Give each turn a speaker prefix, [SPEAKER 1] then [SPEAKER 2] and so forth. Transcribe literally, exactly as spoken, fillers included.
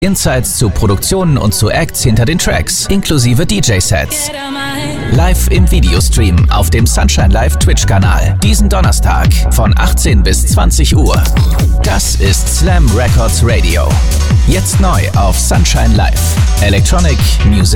[SPEAKER 1] Insights zu Produktionen und zu Acts hinter den Tracks, inklusive D J-Sets. Live im Videostream auf dem Sunshine Live Twitch-Kanal. Diesen Donnerstag von achtzehn bis zwanzig Uhr. Das ist Slam Records Radio. Jetzt neu auf Sunshine Live. Electronic Music.